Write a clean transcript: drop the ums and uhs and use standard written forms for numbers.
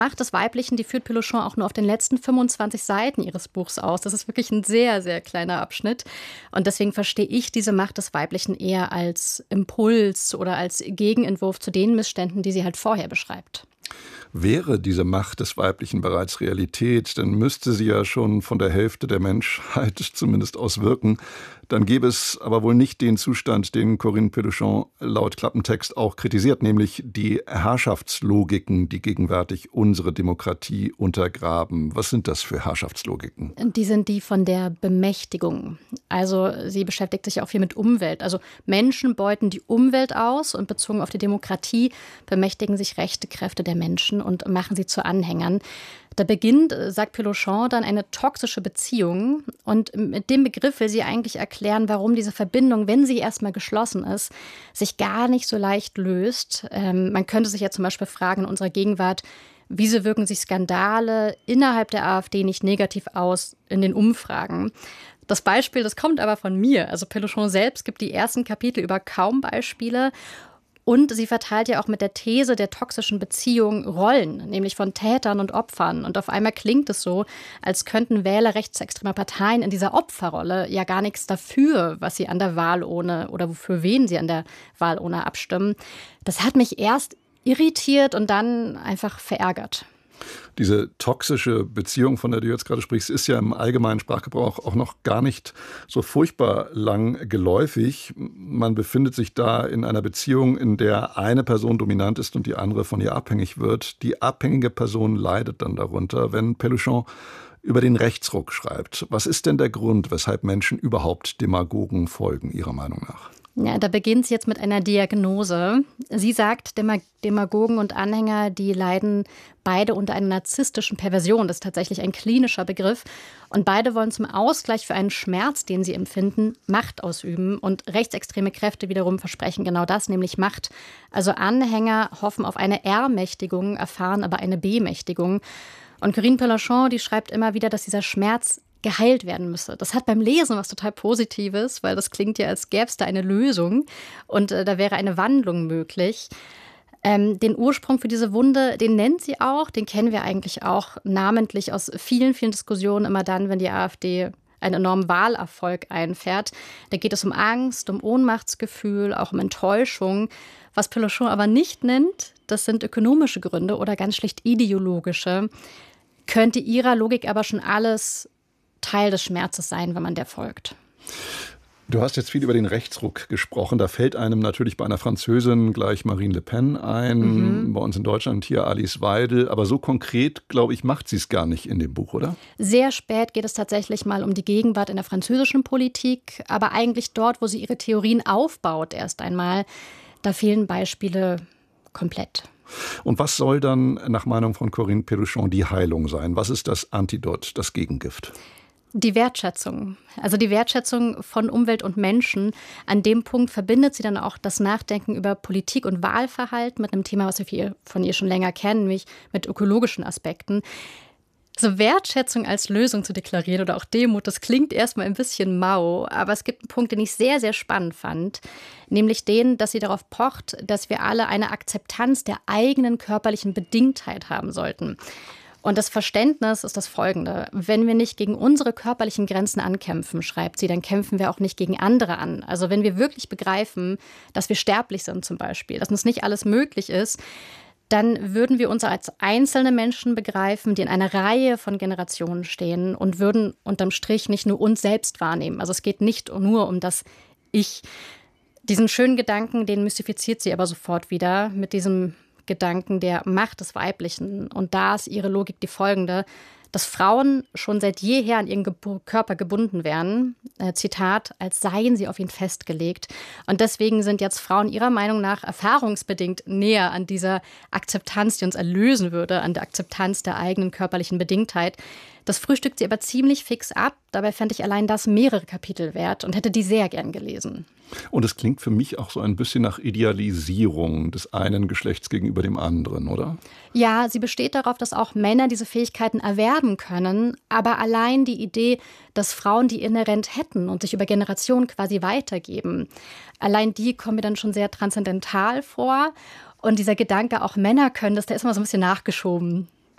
Macht des Weiblichen, die führt Péluchat auch nur auf den letzten 25 Seiten ihres Buchs aus. Das ist wirklich ein sehr, sehr kleiner Abschnitt. Und deswegen verstehe ich diese Macht des Weiblichen eher als Impuls oder als Gegenentwurf zu den Missständen, die sie halt vorher beschreibt. Wäre diese Macht des Weiblichen bereits Realität, dann müsste sie ja schon von der Hälfte der Menschheit zumindest aus wirken. Dann gäbe es aber wohl nicht den Zustand, den Corinne Péluchat laut Klappentext auch kritisiert, nämlich die Herrschaftslogiken, die gegenwärtig unsere Demokratie untergraben. Was sind das für Herrschaftslogiken? Die sind die von der Bemächtigung. Also sie beschäftigt sich auch viel mit Umwelt. Also Menschen beuten die Umwelt aus und bezogen auf die Demokratie bemächtigen sich rechte Kräfte der Menschen und machen sie zu Anhängern. Da beginnt, sagt Péluchat, dann eine toxische Beziehung. Und mit dem Begriff will sie eigentlich erklären, warum diese Verbindung, wenn sie erstmal geschlossen ist, sich gar nicht so leicht löst. Man könnte sich ja zum Beispiel fragen in unserer Gegenwart, wieso wirken sich Skandale innerhalb der AfD nicht negativ aus in den Umfragen? Das Beispiel, das kommt aber von mir. Also Péluchat selbst gibt die ersten Kapitel über kaum Beispiele. Und sie verteilt ja auch mit der These der toxischen Beziehung Rollen, nämlich von Tätern und Opfern. Und auf einmal klingt es so, als könnten Wähler rechtsextremer Parteien in dieser Opferrolle ja gar nichts dafür, was sie an der Wahlurne oder für wen sie an der Wahlurne abstimmen. Das hat mich erst irritiert und dann einfach verärgert. Diese toxische Beziehung, von der du jetzt gerade sprichst, ist ja im allgemeinen Sprachgebrauch auch noch gar nicht so furchtbar lang geläufig. Man befindet sich da in einer Beziehung, in der eine Person dominant ist und die andere von ihr abhängig wird. Die abhängige Person leidet dann darunter, wenn Péluchat über den Rechtsruck schreibt. Was ist denn der Grund, weshalb Menschen überhaupt Demagogen folgen, Ihrer Meinung nach? Ja, da beginnt sie jetzt mit einer Diagnose. Sie sagt, Demagogen und Anhänger, die leiden beide unter einer narzisstischen Perversion. Das ist tatsächlich ein klinischer Begriff. Und beide wollen zum Ausgleich für einen Schmerz, den sie empfinden, Macht ausüben. Und rechtsextreme Kräfte wiederum versprechen genau das, nämlich Macht. Also Anhänger hoffen auf eine Ermächtigung, erfahren aber eine Bemächtigung. Und Corinne Péluchat, die schreibt immer wieder, dass dieser Schmerz geheilt werden müsse. Das hat beim Lesen was total Positives, weil das klingt ja, als gäbe es da eine Lösung und da wäre eine Wandlung möglich. Den Ursprung für diese Wunde, den nennt sie auch, den kennen wir eigentlich auch namentlich aus vielen, vielen Diskussionen immer dann, wenn die AfD einen enormen Wahlerfolg einfährt. Da geht es um Angst, um Ohnmachtsgefühl, auch um Enttäuschung. Was Péluchat aber nicht nennt, das sind ökonomische Gründe oder ganz schlicht ideologische. Könnte ihrer Logik aber schon alles Teil des Schmerzes sein, wenn man der folgt. Du hast jetzt viel über den Rechtsruck gesprochen. Da fällt einem natürlich bei einer Französin gleich Marine Le Pen ein, bei uns in Deutschland hier Alice Weidel. Aber so konkret, glaube ich, macht sie es gar nicht in dem Buch, oder? Sehr spät geht es tatsächlich mal um die Gegenwart in der französischen Politik. Aber eigentlich dort, wo sie ihre Theorien aufbaut, erst einmal, da fehlen Beispiele komplett. Und was soll dann nach Meinung von Corinne Péluchat die Heilung sein? Was ist das Antidot, das Gegengift? Die Wertschätzung, also die Wertschätzung von Umwelt und Menschen. An dem Punkt verbindet sie dann auch das Nachdenken über Politik und Wahlverhalten mit einem Thema, was wir von ihr schon länger kennen, nämlich mit ökologischen Aspekten. So Wertschätzung als Lösung zu deklarieren oder auch Demut, das klingt erstmal ein bisschen mau, aber es gibt einen Punkt, den ich sehr, sehr spannend fand, nämlich den, dass sie darauf pocht, dass wir alle eine Akzeptanz der eigenen körperlichen Bedingtheit haben sollten. Und das Verständnis ist das folgende: Wenn wir nicht gegen unsere körperlichen Grenzen ankämpfen, schreibt sie, dann kämpfen wir auch nicht gegen andere an. Also wenn wir wirklich begreifen, dass wir sterblich sind zum Beispiel, dass uns nicht alles möglich ist, dann würden wir uns als einzelne Menschen begreifen, die in einer Reihe von Generationen stehen und würden unterm Strich nicht nur uns selbst wahrnehmen. Also es geht nicht nur um das Ich. Diesen schönen Gedanken, den mystifiziert sie aber sofort wieder mit diesem Gedanken der Macht des Weiblichen. Und da ist ihre Logik die folgende: dass Frauen schon seit jeher an ihren Körper gebunden wären, Zitat, als seien sie auf ihn festgelegt. Und deswegen sind jetzt Frauen ihrer Meinung nach erfahrungsbedingt näher an dieser Akzeptanz, die uns erlösen würde, an der Akzeptanz der eigenen körperlichen Bedingtheit. Das frühstückt sie aber ziemlich fix ab. Dabei fände ich allein das mehrere Kapitel wert und hätte die sehr gern gelesen. Und es klingt für mich auch so ein bisschen nach Idealisierung des einen Geschlechts gegenüber dem anderen, oder? Ja, sie besteht darauf, dass auch Männer diese Fähigkeiten erwerben können. Aber allein die Idee, dass Frauen die inhärent hätten und sich über Generationen quasi weitergeben, allein die kommt mir dann schon sehr transzendental vor. Und dieser Gedanke, auch Männer können das, der ist immer so ein bisschen nachgeschoben.